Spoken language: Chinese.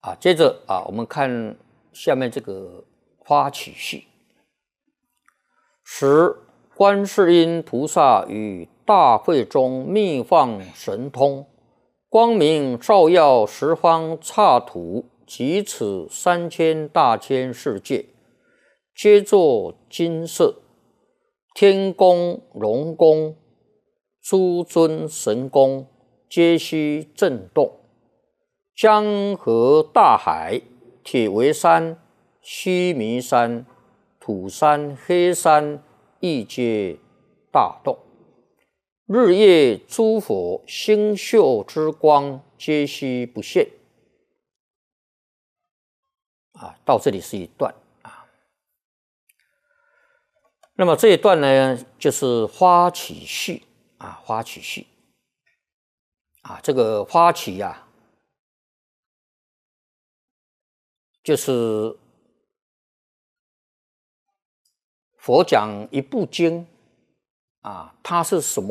接着我们看下面这个发起序。十，观世音菩萨于大会中密放神通，光明照耀十方刹土及此3000大千世界，皆作金色，天宫、龙宫、诸尊神宫皆须震动。江河大海，铁围山、须弥山、土山、黑山亦皆大动。日夜诸佛星宿之光皆须不现。到这里是一段那么这一段呢，就是发起序发起序这个发起就是佛讲一部经它是什么